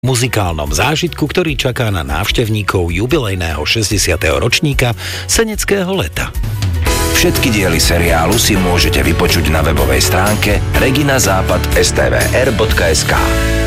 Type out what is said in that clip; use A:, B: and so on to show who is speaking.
A: Muzikálnom zážitku, ktorý čaká na návštevníkov jubilejného 60. ročníka Seneckého leta.
B: Všetky diely seriálu si môžete vypočuť na webovej stránke reginazápad.stvr.sk.